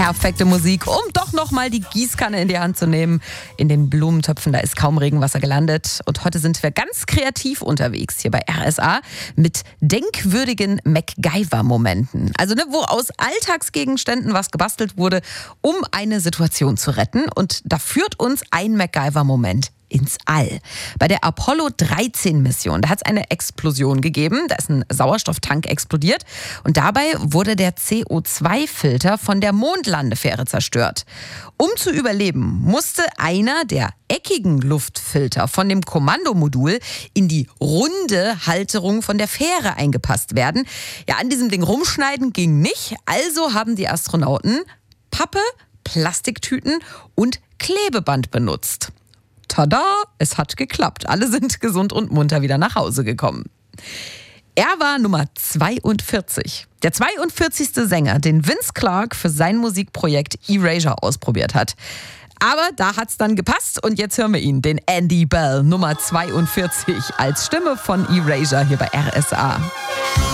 Perfekte Musik, um doch nochmal die Gießkanne in die Hand zu nehmen. In den Blumentöpfen, da ist kaum Regenwasser gelandet. Und heute sind wir ganz kreativ unterwegs hier bei RSA mit denkwürdigen MacGyver-Momenten. Also wo aus Alltagsgegenständen was gebastelt wurde, um eine Situation zu retten. Und da führt uns ein MacGyver-Moment ins All. Bei der Apollo 13 Mission, da hat es eine Explosion gegeben, da ist ein Sauerstofftank explodiert und dabei wurde der CO2-Filter von der Mondlandefähre zerstört. Um zu überleben, musste einer der eckigen Luftfilter von dem Kommandomodul in die runde Halterung von der Fähre eingepasst werden. Ja, an diesem Ding rumschneiden ging nicht, also haben die Astronauten Pappe, Plastiktüten und Klebeband benutzt. Tada, es hat geklappt. Alle sind gesund und munter wieder nach Hause gekommen. Er war Nummer 42. Der 42. Sänger, den Vince Clarke für sein Musikprojekt Erasure ausprobiert hat. Aber da hat's dann gepasst und jetzt hören wir ihn, den Andy Bell, Nummer 42, als Stimme von Erasure hier bei RSA.